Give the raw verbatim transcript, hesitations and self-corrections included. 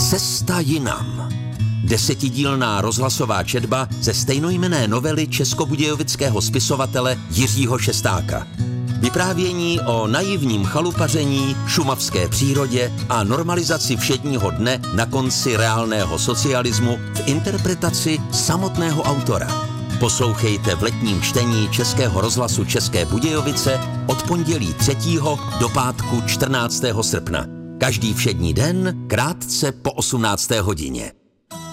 Cesta jinam. Desetidílná rozhlasová četba ze stejnojmenné novely českobudějovického spisovatele Jiřího Šestáka. Vyprávění o naivním chalupaření, šumavské přírodě a normalizaci všedního dne na konci reálného socialismu v interpretaci samotného autora. Poslouchejte v letním čtení Českého rozhlasu České Budějovice od pondělí třetího do pátku čtrnáctého srpna. Každý všední den krátce po osmnácté hodině.